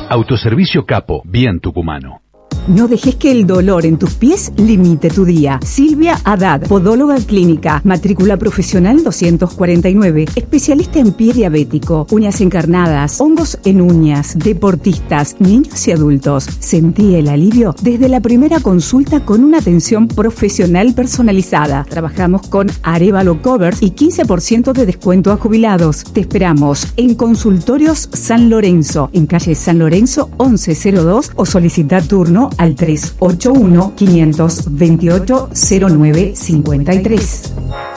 Autoservicio Capo, bien tucumano. No dejes que el dolor en tus pies limite tu día. Silvia Haddad, podóloga clínica, matrícula profesional 249, especialista en pie diabético, uñas encarnadas, hongos en uñas, deportistas, niños y adultos. Sentí el alivio desde la primera consulta con una atención profesional personalizada. Trabajamos con Arévalo Covers y 15% de descuento a jubilados. Te esperamos en Consultorios San Lorenzo, en calle San Lorenzo 1102 o solicita turno al 381-528-0953.